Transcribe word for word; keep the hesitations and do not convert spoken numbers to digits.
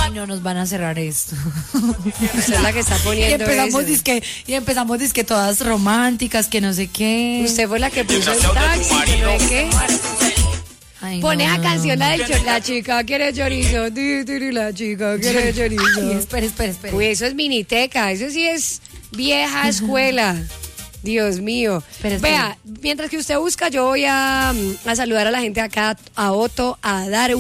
Ay, no nos van a cerrar esto. Usted es la que está poniendo Y empezamos eso. disque, y empezamos disque todas románticas, que no sé qué. Usted fue la que puso el taxi, que no sé qué. Ay, Pone no, a no, canción no, la no. del cho- la chica quiere chorizo, ti, ti, ti, la chica quiere chorizo. Ay, espere, espere, espere. Uy, eso es miniteca, eso sí es vieja escuela. Dios mío. Espera, espera. Vea, mientras que usted busca, yo voy a, a saludar a la gente acá, a Otto, a Darwin.